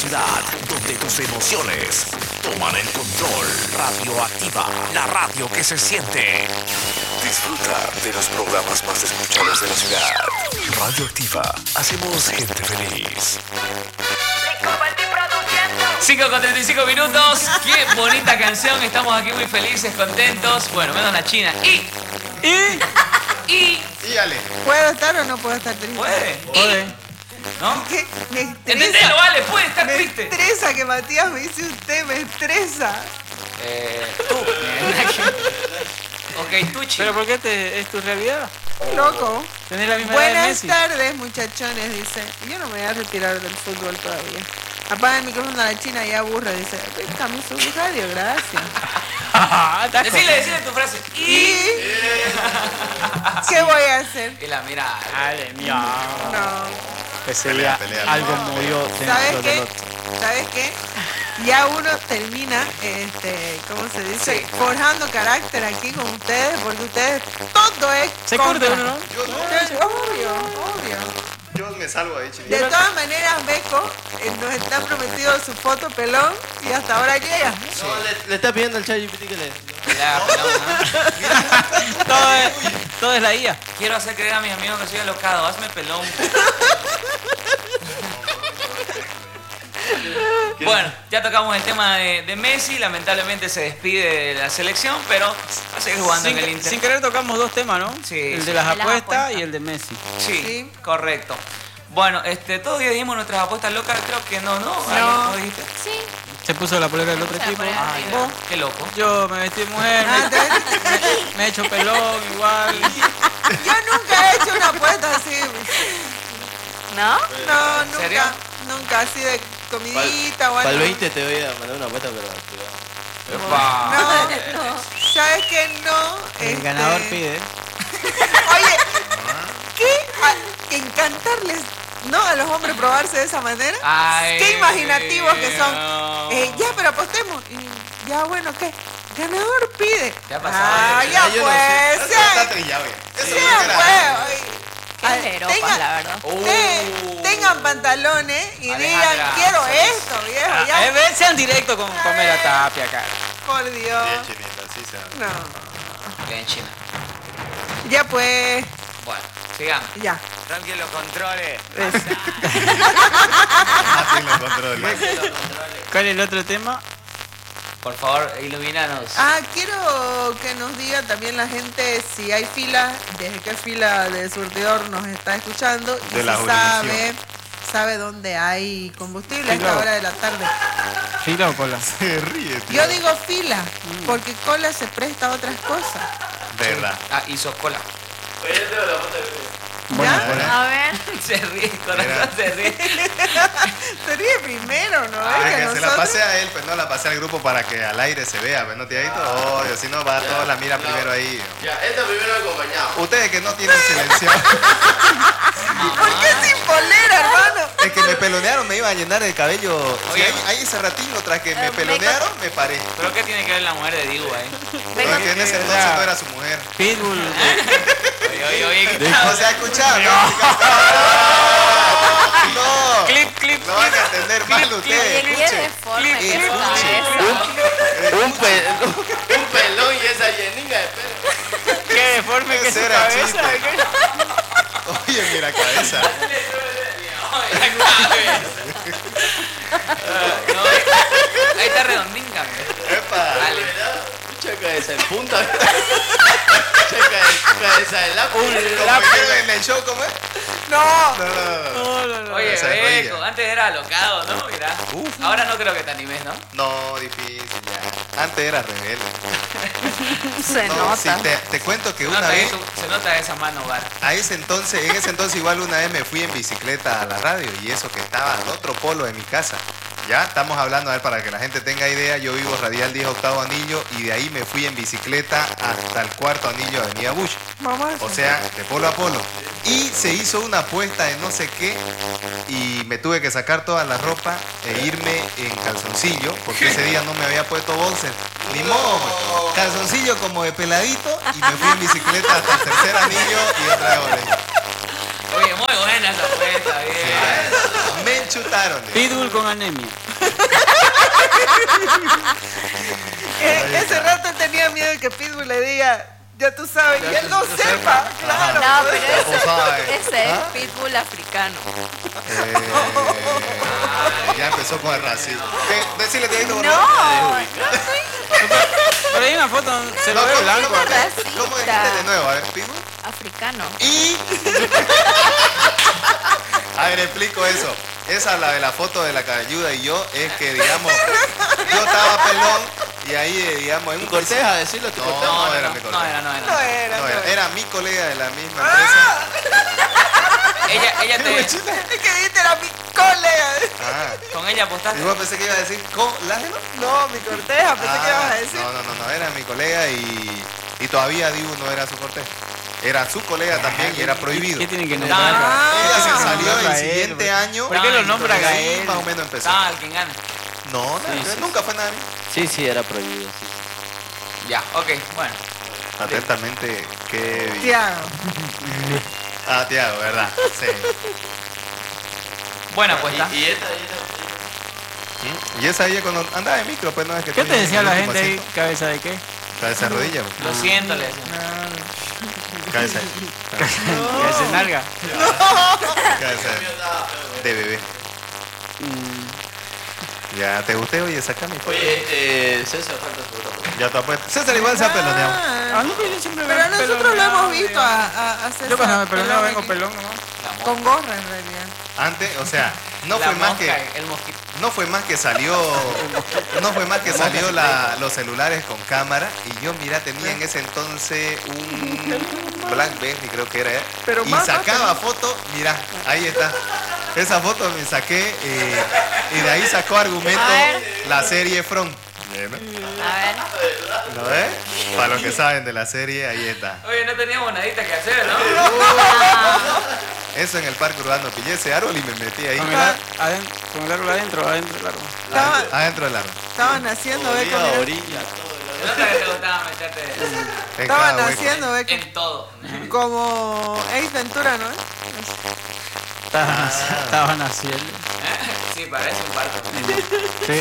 ciudad, donde tus emociones toman el control. Radioactiva, la radio que se siente. Disfruta de los programas más escuchados de la ciudad. Radioactiva, hacemos gente feliz. 5:35. Qué bonita canción. Estamos aquí muy felices, contentos. Bueno, menos la China. Y Ale. ¿Puedo estar o no puedo estar triste? puede. ¿No? ¿Qué? Me estresa. Entendelo, vale, puede estar Me triste. estresa que Matías me dice usted, me estresa. Tú. Ok, tú, chico. ¿Pero por qué es tu realidad? Loco. ¿Tenés la misma edad de Buenas Messi? tardes, muchachones, dice. Yo no me voy a retirar del fútbol todavía. Apaga el micrófono a la China y aburre, dice. Cambio su radio, gracias. Decile tu frase. ¿Qué voy a hacer? Y la mira. Dale, mío. No. Ese día Pelea. algo murió ¿Sabes dentro qué? del otro. ¿Sabes qué? Ya uno termina, ¿cómo se dice? Sí. Forjando carácter aquí con ustedes, porque ustedes todo es Se contra. corta uno, ¿no? Yo no. Obvio. Yo me salvo ahí, Chile. De todas maneras, Beco nos está prometido su foto pelón y hasta ahora llega. No, le está pidiendo al ChatGPT que le... Ya, pelón, ¿no? Todo es la IA. Quiero hacer creer a mis amigos que soy alocado. Hazme pelón. Bueno, ya tocamos el tema de Messi. Lamentablemente se despide de la selección, pero va a seguir jugando en el Inter. Sin querer tocamos dos temas, ¿no? Sí, El sí. de las De las apuestas apuestas. y el de Messi. Sí, Sí. correcto. Bueno, todos ya dijimos nuestras apuestas locas. Creo que no. Ale, ¿no dijiste? Sí. Se puso la polera del otro Se equipo. la polera. Ay, ¿Vos? qué loco. Yo me vestí de mujer, Ah, me he hecho pelón igual. Yo nunca he hecho una apuesta así. ¿No? No, ¿En serio? nunca así de comidita o Para el algo. 20 te voy a mandar una apuesta, pero... Epa. No, ¿sabes qué? No. El ganador pide. Oye, ¿qué? Encantarles, ¿no? A los hombres probarse de esa manera. Ay, Qué imaginativos que son. no. Ya, pero apostemos. Y ya, bueno, ¿qué? Ganador pide. Ya pasó, Ah, ya, ya yo no pues. sé. Está Sean, trillado, bien. Eso sean, no era. pues. Qué Ay, jeropas, la verdad. tengan pantalones y Alejandra, digan, quiero sí. esto, viejo. Ya, Sean directos con Pamela Tapia, cara. por Dios. Bien, Chinita, sí se va. No. Bien, China. Ya pues, Bueno, sigamos. ya. Tranquilo, controles. Martín lo controla. ¿Cuál es el otro tema? Por favor, ilumínanos. Ah, quiero que nos diga también la gente si hay fila, desde qué fila de surtidor nos está escuchando y De la si sabe dónde hay combustible a esta Fila. hora de la tarde. ¿Fila o cola? Se ríe, tío. Yo digo fila, porque cola se presta a otras cosas. Verdad. Ah, hizo cola. Buena ¿Ya? cola. A ver. Se ríe, corazón, Mira. se ríe. Se ríe primero, ¿no? Ah, Es que que se la nosotros- pase a él, pues no la pase al grupo para que al aire se vea, pues no tiadito. Oh, si no va todos la mira primero ahí. Ya, esta primero acompañado. Ustedes que no tienen silenciado. ¿Por qué sin polera, hermano? Es que me pelonearon, me iban a llenar el cabello. Sí, Oye. ahí ese ratito, tras que me Me pelonearon, me paré. ¿Pero qué tiene que ver la mujer de Digo ahí? Pero es que en ese entonces no era su mujer. Pitbull. Oye, O sea, escuchaba. No. Clip. No van a entender mal Y ustedes. el día deforme que es Un pelón y esa lleninga de pelo. Qué deforme que es su Ese era cabeza. chiste. Oye, mira cabeza. No, ahí está redondinga. Epa. Dale. Mucha cabeza en punta. Mucha cabeza de lápiz. Como dijeron en el show, ¿cómo es? No. No. Oye, Esa rodilla. Beco, antes era alocado, ¿no? Mira. Ahora no creo que te animes, ¿no? No, difícil ya. Antes era rebelde. Se No, nota. sí, te cuento que Se una nota vez, eso, se nota esa mano, Bar. en ese entonces igual una vez me fui en bicicleta a la radio y eso que estaba al otro polo de mi casa. Ya estamos hablando, a ver, para que la gente tenga idea, yo vivo radial 10 octavo anillo y de ahí me fui en bicicleta hasta el cuarto anillo de Avenida Bush. Vamos a O sea, de polo a polo. Y se hizo una apuesta de no sé qué y me tuve que sacar toda la ropa e irme en calzoncillo porque ese día no me había puesto boxer. Ni modo, pues. Calzoncillo como de peladito y me fui en bicicleta hasta el tercer anillo y otra vez volé. Oye, muy buena esa apuesta, bien. Me enchutaron. digo. Pitbull con anemia. Ese rato tenía miedo de que Pitbull le diga, ya tú sabes, y él no sepa. Claro. No, pero Vos sabes. ese es ¿Ah? pitbull africano. Ya empezó con el racismo. ¿Qué? Decirle que por No, favor. Pero hay una foto donde se lo ve ¿Cómo- blanco. ¿Cómo, racista. ¿Cómo dijiste de nuevo? A ver, Pitbull. africano. Y. A ver, explico eso. Esa, la de la foto de la cayuda y yo, es que, digamos, yo estaba pelón y ahí, digamos, en un Corteja, decirlo, tu No, corteja. no era mi No colega. era, no No era. era, No, no era, era. era mi colega de la misma empresa. Ella te... Es que dijiste era mi colega. Ah. Con ella apostaste. Y vos pensé que iba a decir colágeno. No, mi corteja, pensé que ibas a decir. No, era mi colega y todavía Dibu no era su corteja. Era su colega también y era prohibido. ¿Qué tiene que No, nombrar? Ella se Ah. salió el Nombrarlo a él, siguiente año. ¿Por qué lo nombran a Ahí él? más o menos empezó. Estaba el quien gana. No, nunca fue nadie. Sí, era prohibido. Sí. Ya, ok, bueno. Atentamente, Kevin. Tiago. Ah, Tiago, ¿verdad? Sí. Buena apuesta. Y esta, Y esa ella cuando andaba en micro, pues no es que ¿Qué te tenía decía el la último gente ahí? asiento. ¿Cabeza de qué? Cabeza de rodilla, pues. Lo siento, le decía. Cabeza, Cabeza de nalga. cabeza de bebé. Ya, ¿te gusté? Oye, sacame. Oye, César, falta su otra pregunta. Ya tu apuesta. César igual se ha peloneado. Ah, no, pero yo siempre Pero vengo nosotros lo peloneado, hemos visto a César. Yo cuando me peloneo pelón vengo aquí. pelón nomás. Con gorra en realidad. Antes, o sea, no La fue más mosca, que el mosquito. no fue más que salió los celulares con cámara y yo mira tenía en ese entonces un Blackberry creo que era Pero y más sacaba fotos, mira, ahí está. Esa foto me saqué y de ahí sacó argumento A ver. la serie From. A ver. ¿Lo ves? Para los que saben de la serie, ahí está. Oye, no teníamos nadita que hacer, ¿no? Eso en el parque urbano, pillé ese árbol y me metí ahí. Con el árbol adentro del árbol. Adentro del árbol. Estaban haciendo, ve Orilla, mira. orilla, Se nota que te gustaba meterte En cada Estaban hueco. haciendo, ve en todo. como Ace Ventura, ¿no? Estaban haciendo. Sí, parece un barco. Sí.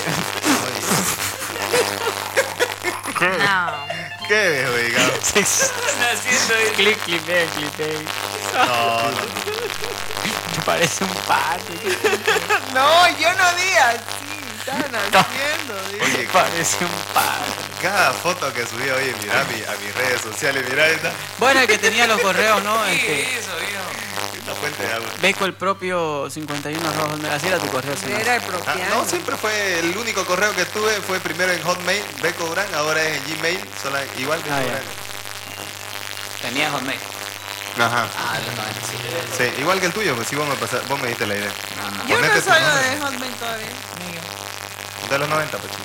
No. ¿Qué ves, oiga? Naciendo ahí. Clip. No. Parece un pato. No, yo no di así. Estaban haciendo. digo. Oye, Parece un pato. cada foto que subí, oye, mira a mis redes sociales, mira esta. Bueno, el que tenía los correos, ¿no? ¿Qué hizo, viejo? La fuente de agua. Beco el propio 51 arroba hotmail. Así era tu correo. ¿sí? Era el Ah, propio. no, siempre fue el único correo que tuve, fue primero en Hotmail, Beco Durán, ahora es en Gmail, igual Beco Ah, ya. Durán. Tenía Hotmail. Ajá. Ah, los 97. Sí, igual que el tuyo, pues sí, vos me diste la idea. Yo no Ponete tu salgo nombre. de Hotmail todavía. De los 90, pues.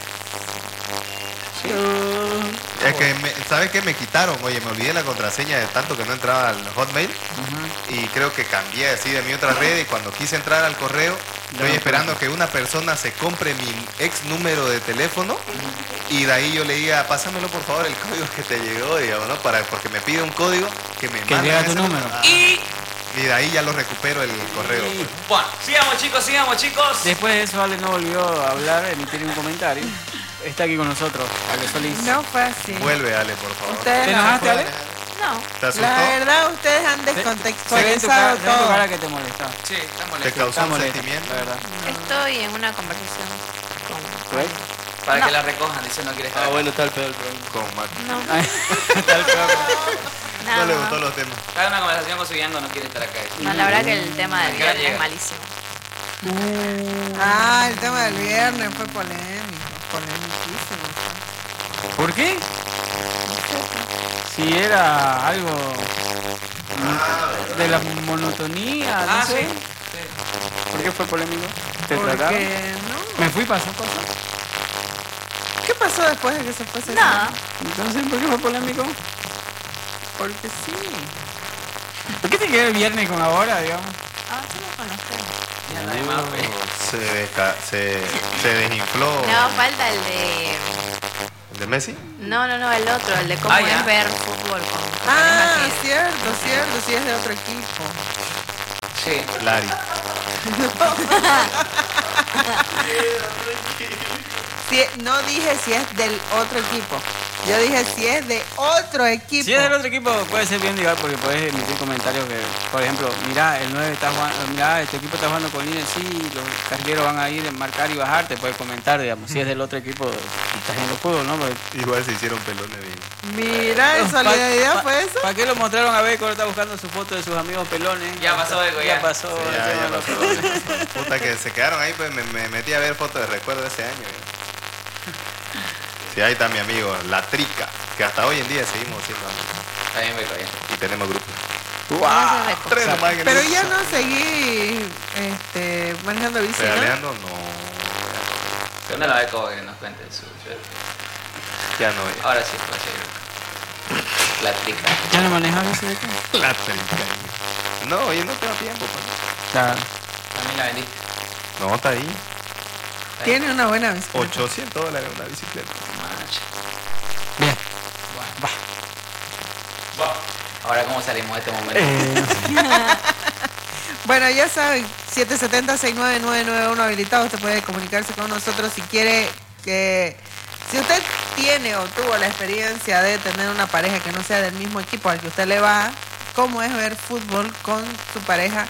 Es que, ¿sabes qué? Me quitaron, oye, me olvidé la contraseña de tanto que no entraba al Hotmail y creo que cambié así de mi otra red y cuando quise entrar al correo, estoy esperando que una persona se compre mi ex número de teléfono y de ahí yo le diga, pásamelo por favor el código que te llegó, digamos, ¿no? Porque me pide un código que me Que manda llega ese tu número. Ah, Y y de ahí ya lo recupero el correo. bueno, sigamos chicos. Después de eso, Ale no volvió a hablar, emitir un comentario. Está aquí con nosotros, Ale Solís. No fue así. Vuelve, Ale, por favor. Ustedes ¿Te no. enojaste, Ale? No. ¿Te asustó? La verdad, ustedes han Se ve en tu descontextualizado cara todo. que te molesta. Sí, está ¿Te molesto. causó Está un molesta, sentimiento? la verdad. Estoy en una conversación con... ¿Ves? Para No. que la recojan, dice no quiere estar. Ah, acá. bueno, está el peor el programa. Con Mac. No, Ay, tal cual. No le no, gustó no. los temas. Está en una conversación con su yango, no quiere estar acá. No, la verdad que el tema de ¿A qué hora viernes es llega? malísimo. Ah, el tema del viernes fue polémico. Polémiquísimo. ¿Por qué? Si era algo de la monotonía, no Ah, sé. sí. ¿Por qué fue polémico? ¿Te trataron? Porque, ¿no? ¿Me fui pasó cosas? ¿Qué pasó después de que se fuese? Nada. Entonces, ¿por qué fue polémico? Porque sí. ¿Por qué te quedó el viernes con ahora, digamos? Avancemos con los temas. Ya nadie más, pues. Se desinfló. No, falta el de... ¿El de Messi? No, el otro, el de cómo Ah, ya. es ver fútbol con Ah, pareja que- cierto, sí es de otro equipo. Sí. Lari. No dije si es del otro equipo. Yo dije si es de otro equipo. Si es del otro equipo puede ser bien legal porque puedes emitir comentarios que, por ejemplo, mira, el 9 está jugando, mira, este equipo está jugando con líder, sí, los cargueros van a ir a marcar y bajar, te puedes comentar, digamos, si es del otro equipo, estás en el fútbol, ¿no? Porque, Igual se hicieron pelones bien. Mira, ¿en solidaridad fue eso? ¿Para qué lo mostraron a Beco? Está buscando su foto de sus amigos pelones. Ya pasó, Beco, ya. Ya pasó. Sí, el ya tema de los pasó. pelones. Puta que se quedaron ahí, pues me metí a ver fotos de recuerdo de ese año. Sí, ahí está mi amigo, La Trica, que hasta hoy en día seguimos siendo amigos. Está bien, Beco, ya. Y tenemos grupos. Gracias, Beco. 3 nomás en el Pero grupo. ya no seguí manejando bici, ¿no? Pedaleando, no. Pregúntale a Beco que nos cuente su suerte. Ya no. Ahora sí, puede ser. La trica. ¿Ya no manejas ese Beco? La Trica. No, oye, no tengo tiempo. Pues. Claro. También la vendiste. No, está ahí. Tiene una buena bicicleta. $800 una bicicleta. Mancha. Bien. Ahora, ¿cómo salimos de este momento? Bueno, ya saben, 770-69991 habilitado. Usted puede comunicarse con nosotros si quiere que... Si usted tiene o tuvo la experiencia de tener una pareja que no sea del mismo equipo al que usted le va, ¿cómo es ver fútbol con su pareja?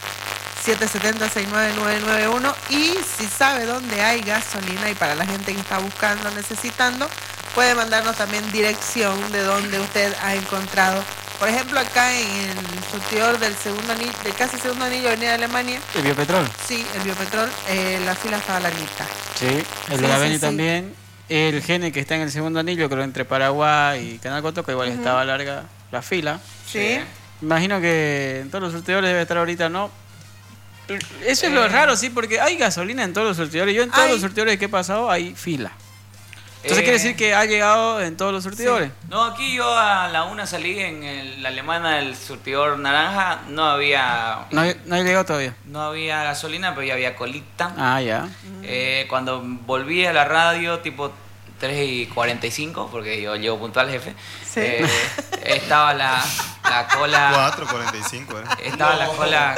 770-69991. Y si sabe dónde hay gasolina y para la gente que está buscando, necesitando, puede mandarnos también dirección de donde usted ha encontrado. Por ejemplo, acá en el surtidor del segundo anillo, de casi segundo anillo de Avenida Alemania, ¿El biopetrol? sí, el Biopetrol, la fila estaba larguita. Sí. El Sí, de la sí, Beni sí. también. El Gene que está en el segundo anillo, creo entre Paraguay y Canal Cotoca, igual estaba larga la fila. Sí. Imagino que en todos los surtidores debe estar ahorita, ¿no? Eso es lo raro, sí, porque hay gasolina en todos los surtidores. Yo en todos Hay. los surtidores que he pasado hay fila. Entonces quiere decir que ha llegado en todos los surtidores. No, aquí yo a la una salí en la alemana del surtidor naranja. No había No ha llegado todavía. gasolina, pero ya había colita. Ah, ya. Cuando volví a la radio, tipo 3:45, porque yo llego puntual, jefe, Sí. estaba la cola... 4.45, Estaba la cola...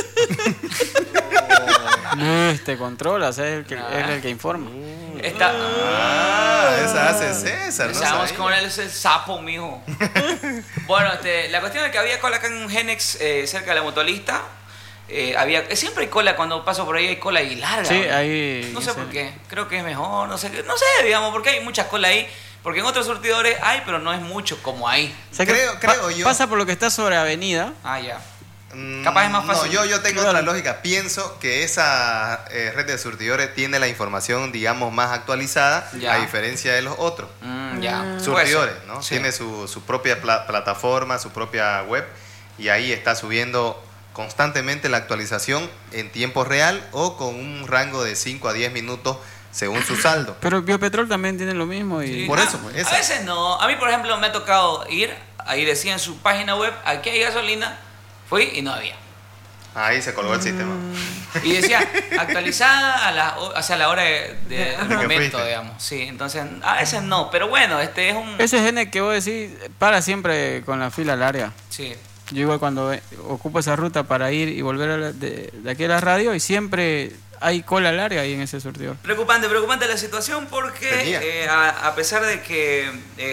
Te controla, o sea, es el que informa. Esa hace César, ¿no? Sabemos sabía. cómo él es el sapo, mijo. Bueno, la cuestión es que había cola acá en Genex, cerca de la mutualista. Siempre hay cola, cuando paso por ahí hay cola y larga. Sí, ¿no? ahí. No sé por qué, creo que es mejor, no sé, digamos, porque hay mucha cola ahí. Porque en otros surtidores hay, pero no es mucho como ahí. O sea, que Creo yo. Pasa por lo que está sobre avenida. Ah, ya. Capaz es más fácil. No, yo tengo Claro. otra lógica. Pienso que esa red de surtidores tiene la información, digamos, más actualizada, Ya. a diferencia de los otros. Ya. Puede Surtidores, ser. ¿no? Sí. Tiene su propia plataforma, su propia web, y ahí está subiendo constantemente la actualización en tiempo real o con un rango de 5 a 10 minutos según su saldo. Pero Biopetrol también tiene lo mismo. Y... Sí. Por eso, pues, A esa. veces no. A mí, por ejemplo, me ha tocado ir, ahí decía en su página web, aquí hay gasolina. Fui y no había. Ahí se colgó el sistema. Y decía, actualizada hacia la hora del que momento, fuiste. digamos. Sí, entonces, a veces no. Pero bueno, es un... Ese Gene que vos decís, para siempre con la fila larga. Sí. Yo igual cuando ocupo esa ruta para ir y volver de aquí a la radio y siempre hay cola larga ahí en ese surtidor. Preocupante la situación porque Tenía. a pesar de que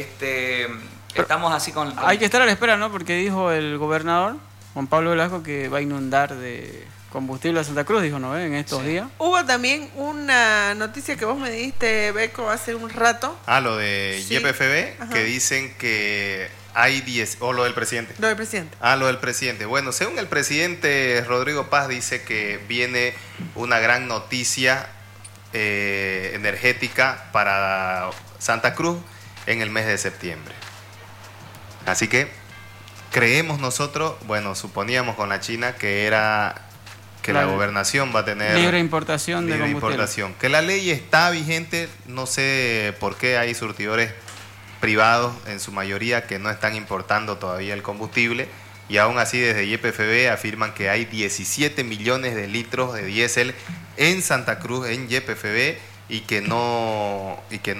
estamos así con... Hay que estar a la espera, ¿no? Porque dijo el gobernador, Juan Pablo Velasco, que va a inundar de combustible a Santa Cruz, dijo, ¿no? En estos días. Hubo también una noticia que vos me diste, Beco, hace un rato. Lo de Sí. YPFB, Ajá. que dicen que hay 10, o lo del presidente. Lo del presidente. Lo del presidente. Bueno, según el presidente Rodrigo Paz, dice que viene una gran noticia energética para Santa Cruz en el mes de septiembre. Así que creemos nosotros, bueno, suponíamos con la China que era que la Claro. gobernación va a tener Libre importación de libre combustible. importación. Que la ley está vigente, no sé por qué hay surtidores privados en su mayoría que no están importando todavía el combustible, y aún así desde YPFB afirman que hay 17 millones de litros de diésel en Santa Cruz, en YPFB, y que no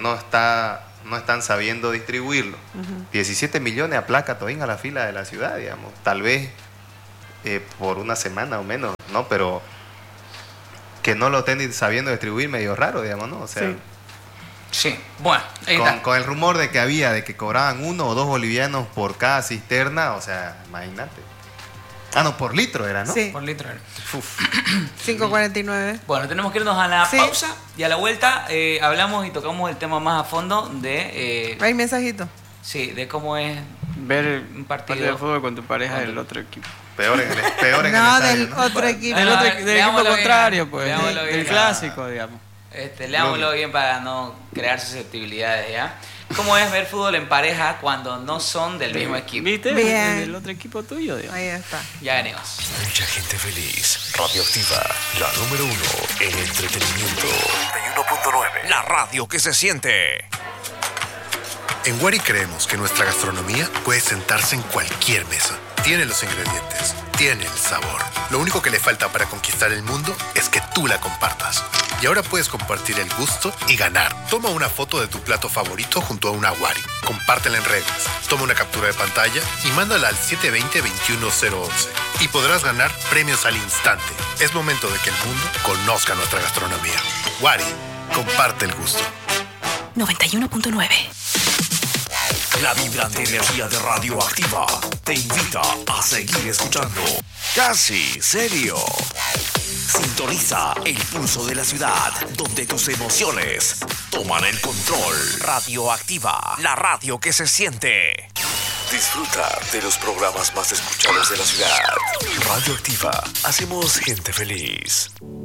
están sabiendo distribuirlo. 17 millones aplaca todavía a la fila de la ciudad, digamos. Tal vez por una semana o menos ¿no? Pero que no lo estén sabiendo distribuir medio raro, digamos, ¿no? O sea, Sí. Sí, bueno, ahí está. con el rumor de que cobraban 1 o 2 bolivianos por cada cisterna, o sea, imagínate. Ah, no, por litro era, ¿no? Sí. Por litro. 5.49. Bueno, tenemos que irnos a la Sí. pausa y a la vuelta hablamos y tocamos el tema más a fondo de, Hay mensajito. sí, de cómo es Ver un partido de fútbol con tu pareja del otro equipo. Peor en el estadio, No, ¿no? del otro equipo. Del, a otro, ver, del equipo leámoslo bien, contrario, pues. leámoslo Del bien. clásico, digamos. Leámoslo bien para no crear susceptibilidades, ¿ya? ¿Cómo es ver fútbol en pareja cuando no son del mismo equipo? ¿Viste? Bien. Del otro equipo tuyo, digamos. Ahí está. Ya venimos. Mucha gente feliz. Radioactiva, la número 1 en entretenimiento. 91.9. La radio que se siente. En Wari creemos que nuestra gastronomía puede sentarse en cualquier mesa. Tiene los ingredientes, tiene el sabor. Lo único que le falta para conquistar el mundo es que tú la compartas. Y ahora puedes compartir el gusto y ganar. Toma una foto de tu plato favorito junto a una Wari. Compártela en redes. Toma una captura de pantalla y mándala al 720-21011. Y podrás ganar premios al instante. Es momento de que el mundo conozca nuestra gastronomía. Wari, comparte el gusto. 91.9. La vibrante energía de Radioactiva te invita a seguir escuchando. Casi serio. Sintoniza el pulso de la ciudad, donde tus emociones toman el control. Radioactiva, la radio que se siente. Disfruta de los programas más escuchados de la ciudad. Radioactiva, hacemos gente feliz.